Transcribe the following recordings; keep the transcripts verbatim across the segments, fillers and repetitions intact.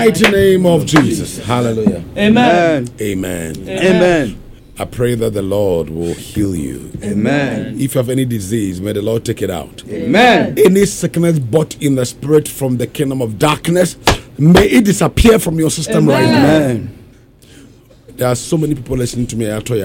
mighty name of Jesus. Hallelujah. Amen. Amen. Amen. Amen. I pray that the Lord will heal you. Amen. If you have any disease, may the Lord take it out. Amen. Any sickness brought in the spirit from the kingdom of darkness, may it disappear from your system. Amen. Right now. Amen. There are so many people listening to me.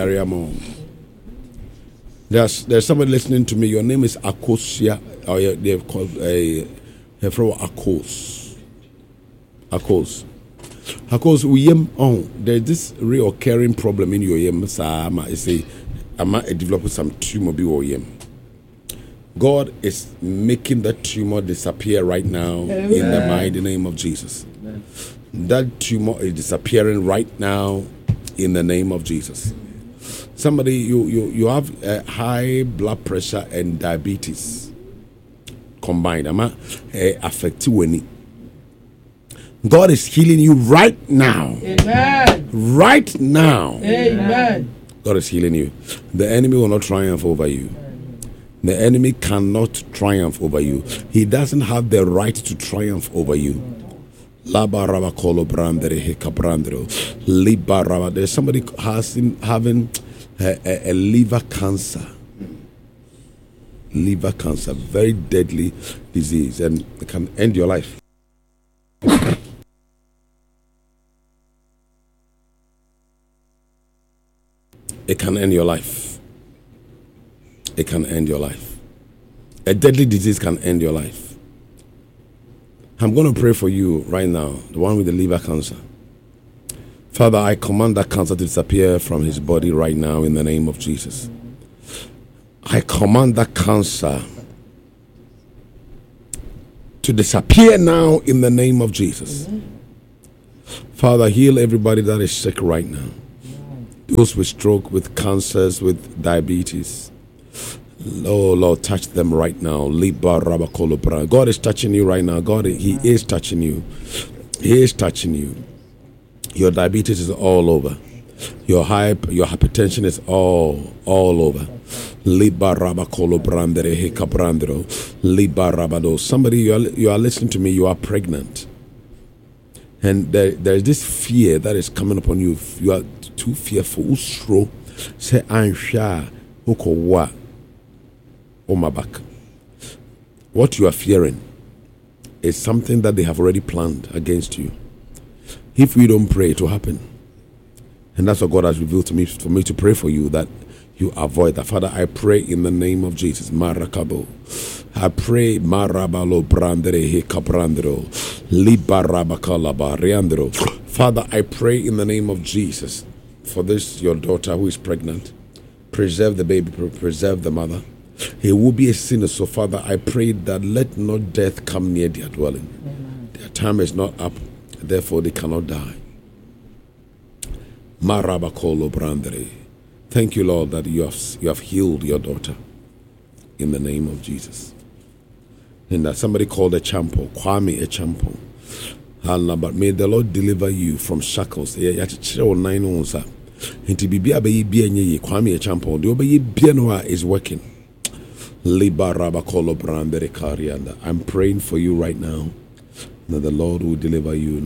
There's there's somebody listening to me. Your name is Akosia, or they've called a Akos. Akos. Akos, we yem on. There's this reoccurring problem in your yem. So I say, I'm developing some tumor be or yem. God is making that tumor disappear right now. Amen. In the mighty name of Jesus. Amen. That tumor is disappearing right now in the name of Jesus. Somebody, you you you have uh, high blood pressure and diabetes combined. Am I affect you? God is healing you right now. Amen. Right now. Amen. God is healing you. The enemy will not triumph over you. The enemy cannot triumph over you. He doesn't have the right to triumph over you. There's somebody has having a, a, a liver cancer. Liver cancer, very deadly disease, and it can end your life. It can end your life. It can end your life. A deadly disease can end your life. I'm going to pray for you right now, the one with the liver cancer. Father, I command that cancer to disappear from his body right now in the name of Jesus. I command that cancer to disappear now in the name of Jesus. Father, heal everybody that is sick right now. Those with stroke, with cancers, with diabetes. Lord, Lord, touch them right now. God is touching you right now. God, He is touching you. He is touching you. Your diabetes is all over. Your high, your hypertension is all, all over. Somebody, you are, you are listening to me. You are pregnant, and there, there is this fear that is coming upon you. You are too fearful. Say, I'm sure. On my back. What you are fearing is something that they have already planned against you. If we don't pray, it will happen. And that's what God has revealed to me, for me to pray for you, that you avoid that. Father, I pray in the name of Jesus. Marakabo. I pray Marabalo Brandere Hekabrandro Libarabakala Riandro. Father, I pray in the name of Jesus for this your daughter who is pregnant. Preserve the baby, preserve the mother. He will be a sinner, so Father, I pray that let not death come near their dwelling. Amen. Their time is not up, therefore they cannot die. Marabakolo Brandere. Thank you, Lord, that you have you have healed your daughter in the name of Jesus. And that somebody called a champo, Kwame a champo. But may the Lord deliver you from shackles. Nine onsa. And to be be Kwame a champo. The obey bianoa is working. I'm praying for you right now that the Lord will deliver you.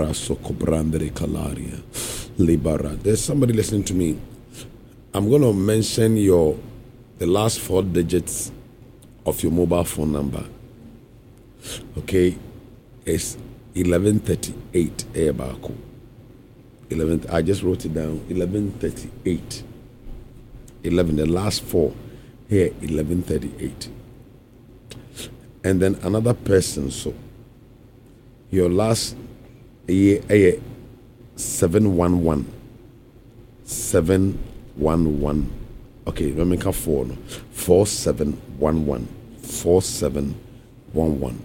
There's somebody listening to me. I'm going to mention your the last four digits of your mobile phone number. Okay, it's eleven thirty-eight. eleven. I just wrote it down. eleven thirty-eight. eleven. The last four. Here, eleven thirty-eight. And then another person, so your last year, year seven one one. seven one one. Okay, let me count four. No. four seven one one. four seven one one.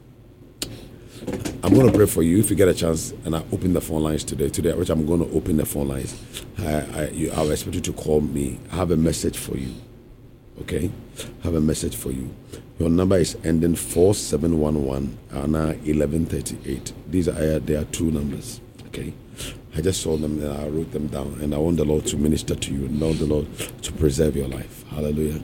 I'm going to pray for you if you get a chance, and I open the phone lines today. Today, which I'm going to open the phone lines. I, I, you, I'll expect you to call me. I have a message for you. Okay, I have a message for you. Your number is ending four seven one one and now eleven thirty-eight. These are there are two numbers. Okay, I just saw them and I wrote them down, and I want the Lord to minister to you and want the Lord to preserve your life. Hallelujah.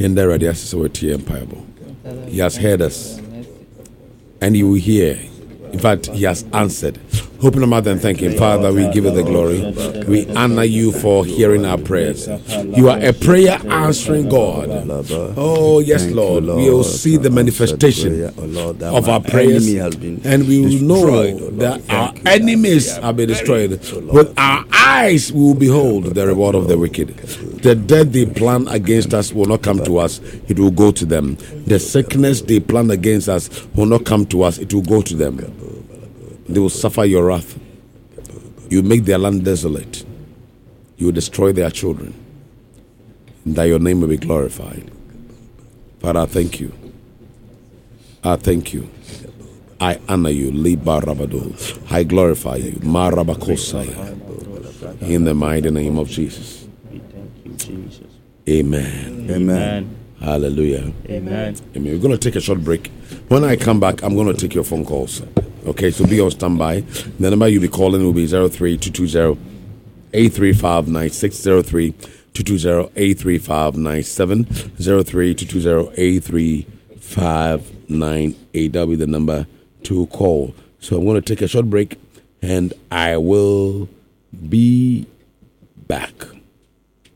He has heard us, and He will hear In fact, he has answered. Open your mouth and thank him. Father, we give you the glory. We honor you for hearing our prayers. You are a prayer answering God. Oh, yes, Lord. We will see the manifestation of our prayers, and we will know that our enemies have been destroyed. With our eyes, we will behold the reward of the wicked. The death they plan against us will not come to us, it will go to them. The sickness they plan against us will not come to us, it will go to them. They will suffer your wrath. You make their land desolate. You will destroy their children, that your name will be glorified. Father, I thank you. I thank you. I honor you. Liba Rabado. I glorify you. Ma Rabakosaya. In the mighty name of Jesus. We thank you, Jesus. Amen. Amen. Hallelujah. Amen. Amen. We're going to take a short break. When I come back, I'm going to take your phone calls. Okay, so be on standby. The number you'll be calling will be zero three two two zero eight three five nine six, zero three two two zero eight three five nine seven, zero three two two zero eight three five nine eight. That'll be the number to call. So I'm going to take a short break, and I will be back.